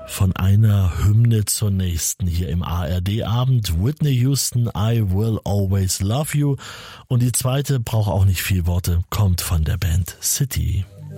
Von einer Hymne zur nächsten hier im ARD-Abend. Whitney Houston, I Will Always Love You. Und die zweite braucht auch nicht viel Worte, kommt von der Band City.